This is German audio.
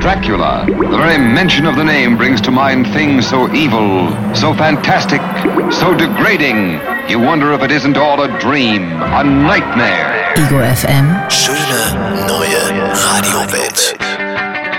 Dracula. The very mention of the name brings to mind things so evil, so fantastic, so degrading. You wonder if it isn't all a dream, a nightmare. Ego FM. Schöne neue Radiowelt.